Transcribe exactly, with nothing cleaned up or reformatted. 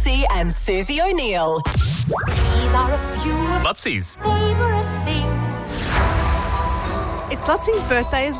Lutzi and Susie O'Neill. These are a few of Lutzi's. favourite things. It's Lutzi's birthday as